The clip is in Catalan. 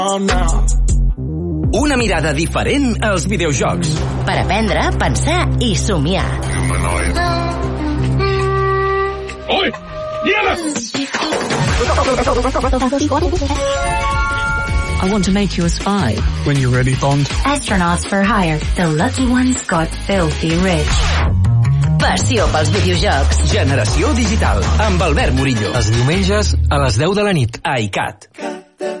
Una mirada diferent als videojocs. Per aprendre, pensar i somiar. Oi! I want to make you a spy. When you're ready, Bond. Astronauts for hire. The lucky ones got filthy rich. Passió pels videojocs. Generació digital, amb Albert Murillo. Els diumenges a les 10 de la nit. A ICAT.